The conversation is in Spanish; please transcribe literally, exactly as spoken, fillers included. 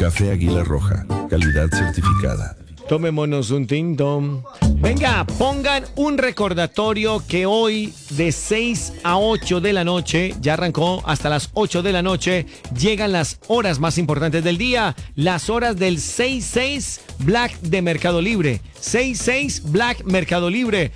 Café Águila Roja, calidad certificada. Tomémonos un tinto. Venga, pongan un recordatorio que hoy de seis a ocho de la noche, ya arrancó hasta las ocho de la noche, llegan las horas más importantes del día, las horas del seis seis Black de Mercado Libre. seis seis Black Mercado Libre.